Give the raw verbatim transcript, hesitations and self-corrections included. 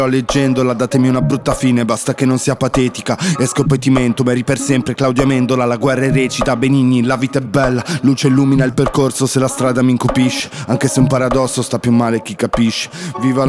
leggendola, datemi una brutta fine, basta che non sia patetica. Esco poi ti mento, Mary per sempre, Claudia Amendola. La guerra è recita, Benigni, la vita è bella. Luce illumina il percorso se la strada mi incupisce, anche se un paradosso sta più male chi capisce. Viva la